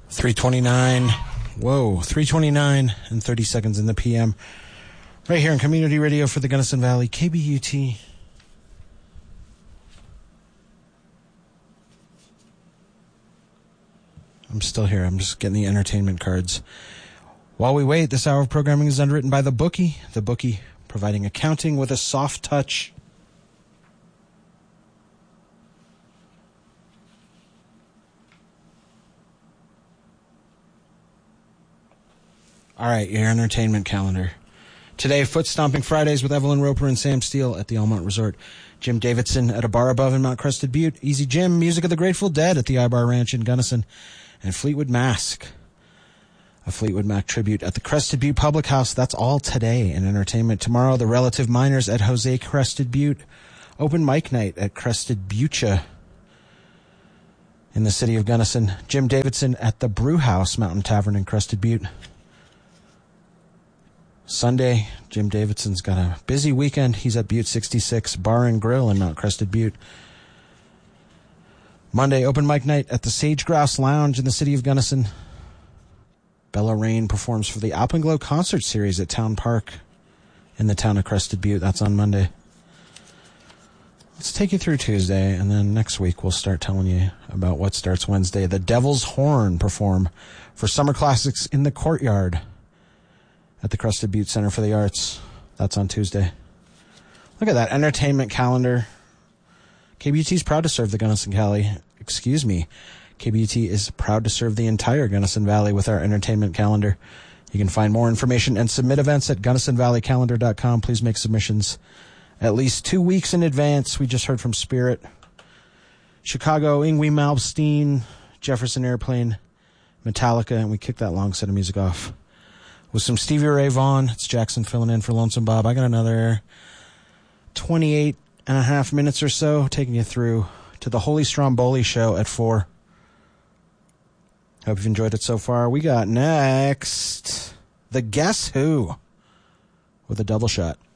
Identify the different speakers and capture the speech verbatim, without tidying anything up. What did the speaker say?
Speaker 1: three twenty-nine. Whoa, three twenty-nine and thirty seconds in the P M. Right here on Community Radio for the Gunnison Valley, K B U T. I'm still here. I'm just getting the entertainment cards. While we wait, this hour of programming is underwritten by The Bookie. The Bookie, providing accounting with a soft touch. All right, your entertainment calendar. Today, Foot Stomping Fridays with Evelyn Roper and Sam Steele at the Almont Resort. Jim Davidson at a bar above in Mount Crested Butte. Easy Jim, music of the Grateful Dead at the Ibar Ranch in Gunnison. And Fleetwood Mac, a Fleetwood Mac tribute at the Crested Butte Public House. That's all today in entertainment. Tomorrow, the Relative Miners at Jose Crested Butte. Open mic night at Crested Butte in the city of Gunnison. Jim Davidson at the Brew House Mountain Tavern in Crested Butte. Sunday, Jim Davidson's got a busy weekend. He's at Butte sixty-six Bar and Grill in Mount Crested Butte. Monday, open mic night at the Sage Grouse Lounge in the city of Gunnison. Bella Rain performs for the Alpenglow Concert Series at Town Park in the town of Crested Butte. That's on Monday. Let's take you through Tuesday, and then next week we'll start telling you about what starts Wednesday. The Devil's Horn perform for Summer Classics in the Courtyard at the Crested Butte Center for the Arts. That's on Tuesday. Look at that entertainment calendar. K B U T is proud to serve the Gunnison Valley. Excuse me. K B U T is proud to serve the entire Gunnison Valley with our entertainment calendar. You can find more information and submit events at gunnison valley calendar dot com. Please make submissions at least two weeks in advance. We just heard from Spirit, Chicago, Yngwie Malmsteen, Jefferson Airplane, Metallica, and we kicked that long set of music off with some Stevie Ray Vaughan. It's Jackson filling in for Lonesome Bob. I got another twenty-eight and a half minutes or so taking you through to the Holy Stromboli show at four. Hope you've enjoyed it so far. We got next the Guess Who with a double shot.